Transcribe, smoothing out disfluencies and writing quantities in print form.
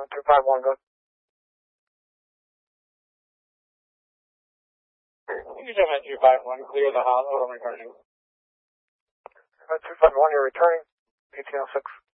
251, go. You just had 251, clear the hollow, I'm returning. 251, you're returning. 1806.